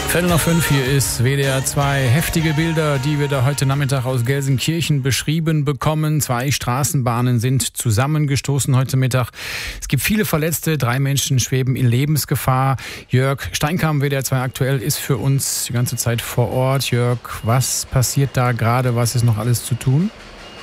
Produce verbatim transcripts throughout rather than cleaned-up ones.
Viertel nach fünf, hier ist W D R zwei. Heftige Bilder, die wir da heute Nachmittag aus Gelsenkirchen beschrieben bekommen. Zwei Straßenbahnen sind zusammengestoßen heute Mittag. Es gibt viele Verletzte, drei Menschen schweben in Lebensgefahr. Jörg Steinkamp, W D R zwei aktuell, ist für uns die ganze Zeit vor Ort. Jörg, was passiert da gerade? Was ist noch alles zu tun?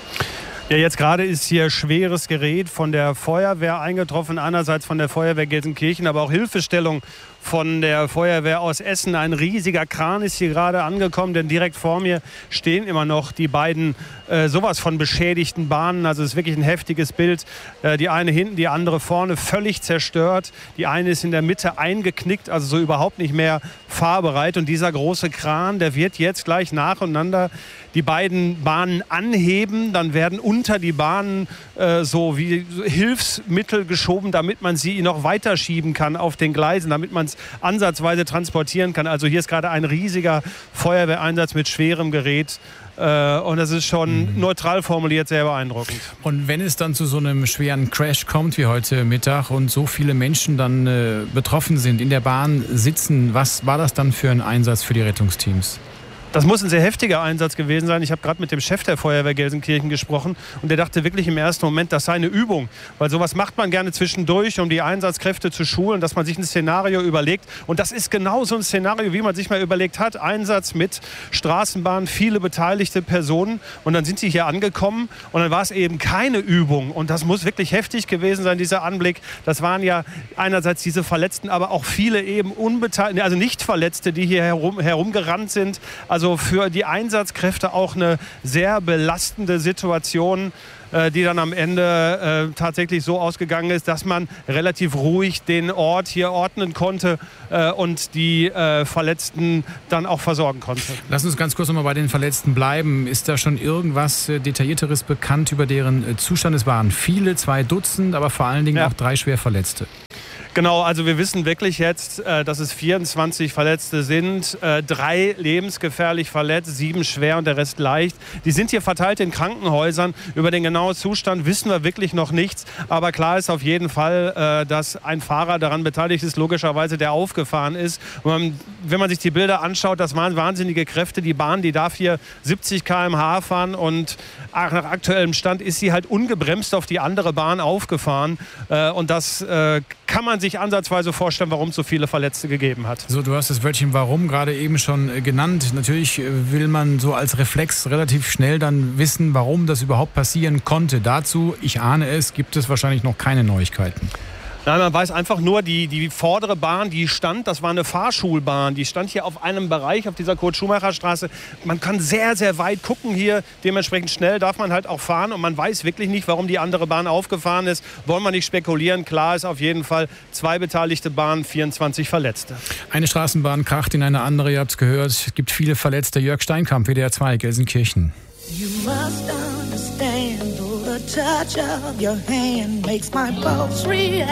Ja, jetzt gerade ist hier schweres Gerät von der Feuerwehr eingetroffen, einerseits von der Feuerwehr Gelsenkirchen, aber auch Hilfestellung von der Feuerwehr aus Essen. Ein riesiger Kran ist hier gerade angekommen, denn direkt vor mir stehen immer noch die beiden äh, sowas von beschädigten Bahnen. Also es ist wirklich ein heftiges Bild. Äh, die eine hinten, die andere vorne, völlig zerstört. Die eine ist in der Mitte eingeknickt, also so überhaupt nicht mehr fahrbereit. Und dieser große Kran, der wird jetzt gleich nacheinander die beiden Bahnen anheben. Dann werden unter die Bahnen äh, so wie Hilfsmittel geschoben, damit man sie noch weiter schieben kann auf den Gleisen, damit man es ansatzweise transportieren kann. Also hier ist gerade ein riesiger Feuerwehreinsatz mit schwerem Gerät. Äh, und das ist schon mhm. neutral formuliert sehr beeindruckend. Und wenn es dann zu so einem schweren Crash kommt wie heute Mittag und so viele Menschen dann äh, betroffen sind, in der Bahn sitzen, was war das dann für ein Einsatz für die Rettungsteams? Das muss ein sehr heftiger Einsatz gewesen sein. Ich habe gerade mit dem Chef der Feuerwehr Gelsenkirchen gesprochen und der dachte wirklich im ersten Moment, das sei eine Übung. Weil sowas macht man gerne zwischendurch, um die Einsatzkräfte zu schulen, dass man sich ein Szenario überlegt. Und das ist genau so ein Szenario, wie man sich mal überlegt hat. Einsatz mit Straßenbahn, viele beteiligte Personen. Und dann sind sie hier angekommen und dann war es eben keine Übung. Und das muss wirklich heftig gewesen sein, dieser Anblick. Das waren ja einerseits diese Verletzten, aber auch viele eben Unbeteiligte, also Nicht-Verletzte, die hier herum, herumgerannt sind. Also für die Einsatzkräfte auch eine sehr belastende Situation, äh, die dann am Ende äh, tatsächlich so ausgegangen ist, dass man relativ ruhig den Ort hier ordnen konnte äh, und die äh, Verletzten dann auch versorgen konnte. Lass uns ganz kurz noch mal bei den Verletzten bleiben. Ist da schon irgendwas äh, Detaillierteres bekannt über deren äh, Zustand? Es waren viele, zwei Dutzend, aber vor allen Dingen ja. auch drei schwer Verletzte. Genau, also wir wissen wirklich jetzt, dass es vierundzwanzig Verletzte sind, drei lebensgefährlich verletzt, sieben schwer und der Rest leicht. Die sind hier verteilt in Krankenhäusern. Über den genauen Zustand wissen wir wirklich noch nichts. Aber klar ist auf jeden Fall, dass ein Fahrer daran beteiligt ist, logischerweise, der aufgefahren ist. Und wenn man sich die Bilder anschaut, das waren wahnsinnige Kräfte. Die Bahn, die darf hier siebzig Kilometer pro Stunde fahren und nach aktuellem Stand ist sie halt ungebremst auf die andere Bahn aufgefahren. Und das kann man sich ansatzweise vorstellen, warum es so viele Verletzte gegeben hat. So, du hast das Wörtchen warum gerade eben schon äh, genannt. Natürlich äh, will man so als Reflex relativ schnell dann wissen, warum das überhaupt passieren konnte. Dazu, ich ahne es, gibt es wahrscheinlich noch keine Neuigkeiten. Nein, man weiß einfach nur, die, die vordere Bahn, die stand, das war eine Fahrschulbahn, die stand hier auf einem Bereich, auf dieser Kurt-Schumacher-Straße. Man kann sehr, sehr weit gucken hier, dementsprechend schnell darf man halt auch fahren und man weiß wirklich nicht, warum die andere Bahn aufgefahren ist. Wollen wir nicht spekulieren, klar ist auf jeden Fall, zwei beteiligte Bahnen, vierundzwanzig Verletzte. Eine Straßenbahn kracht in eine andere, ihr habt es gehört, es gibt viele Verletzte. Jörg Steinkamp, W D R zwei, Gelsenkirchen. You must understand, the touch of your hand makes my pulse react.